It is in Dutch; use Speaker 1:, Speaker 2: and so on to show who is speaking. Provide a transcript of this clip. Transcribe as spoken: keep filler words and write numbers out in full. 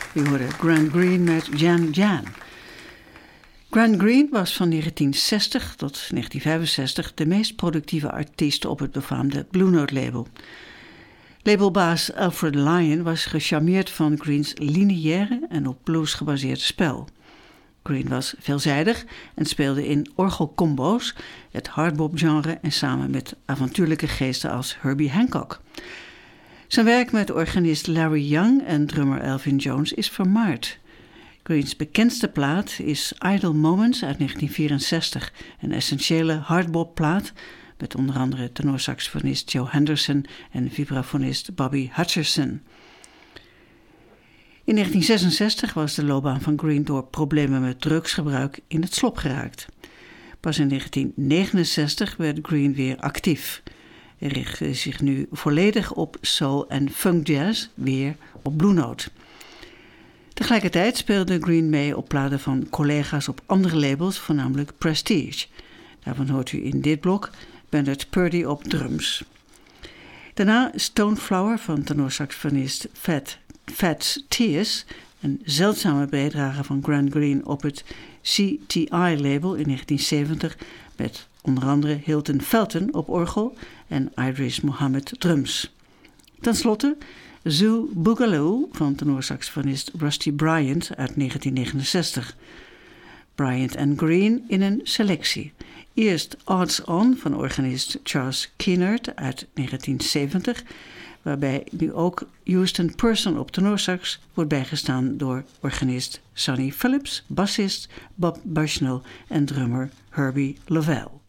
Speaker 1: U hoorde Grant Green met Jan Jan. Grant Green was van negentien zestig tot negentien vijfenzestig de meest productieve artiest op het befaamde Blue Note label. Labelbaas Alfred Lion was gecharmeerd van Greens lineaire en op blues gebaseerde spel. Green was veelzijdig en speelde in orgelcombo's, het hardbop-genre en samen met avontuurlijke geesten als Herbie Hancock. Zijn werk met organist Larry Young en drummer Elvin Jones is vermaard. Greens bekendste plaat is Idle Moments uit negentien vierenzestig, een essentiële hardbop-plaat met onder andere tenorsaxofonist Joe Henderson en vibrafonist Bobby Hutcherson. In negentien zesenzestig was de loopbaan van Green door problemen met drugsgebruik in het slop geraakt. Pas in negentien negenenzestig werd Green weer actief. Hij richtte zich nu volledig op soul en funk jazz, weer op Blue Note. Tegelijkertijd speelde Green mee op platen van collega's op andere labels, voornamelijk Prestige. Daarvan hoort u in dit blok Bernard Purdie op drums. Daarna Stoneflower van tenorsaxofonist Fat, Fats Tears, een zeldzame bijdrage van Grant Green op het C T I-label in negentien zeventig met onder andere Hilton Felton op orgel en Idris Muhammad drums. Ten slotte Zoo Boogaloo van tenorsaxofonist Rusty Bryant uit negentien negenenzestig. Bryant en Green in een selectie. Eerst Odds On van organist Charles Keenard uit negentien zeventig, waarbij nu ook Houston Person op tenorsax wordt bijgestaan door organist Sonny Phillips, bassist Bob Bushnell en drummer Herbie Lovell.